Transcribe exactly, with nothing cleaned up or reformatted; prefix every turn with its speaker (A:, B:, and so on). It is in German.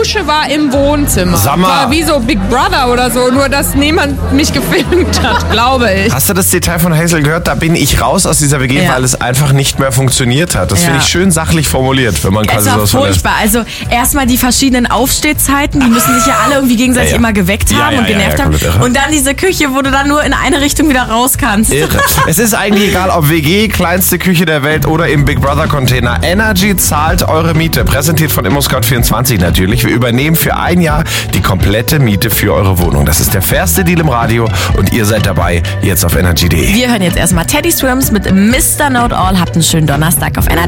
A: Küche war im Wohnzimmer.
B: Sag mal.
A: War wie so Big Brother oder so, nur dass niemand mich gefilmt hat, glaube ich.
B: Hast du das Detail von Hazel gehört? Da bin ich raus aus dieser W G,
C: Ja.
B: weil es einfach nicht mehr funktioniert hat. Das
C: Ja.
B: finde ich schön sachlich formuliert, wenn man
C: Es
B: quasi
C: war
B: sowas verlässt.
C: furchtbar. Also erstmal die verschiedenen Aufstehzeiten, die müssen sich ja alle irgendwie gegenseitig
B: Ja, ja.
C: immer geweckt
B: Ja,
C: haben
B: ja,
C: und
B: ja,
C: genervt
B: ja,
C: haben.
B: komplett irre.
C: Und dann diese Küche, wo du dann nur in eine Richtung wieder raus kannst.
B: Irre. Es ist eigentlich egal, ob W G, kleinste Küche der Welt oder im Big Brother Container. Energy zahlt eure Miete. Präsentiert von ImmoScout vierundzwanzig natürlich. Wir übernehmen für ein Jahr die komplette Miete für eure Wohnung. Das ist der fairste Deal im Radio und ihr seid dabei. Jetzt auf energy punkt de.
C: Wir hören jetzt erstmal Teddy Swims mit Mister Know It All. Habt einen schönen Donnerstag auf Energy.